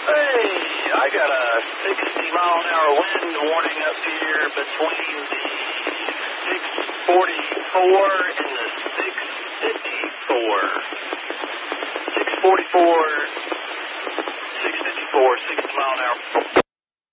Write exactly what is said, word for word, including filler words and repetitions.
Hey, I got a sixty mile an hour wind warning up here between the six forty-four and the six fifty-four. six forty-four, six fifty-four, sixty mile an hour.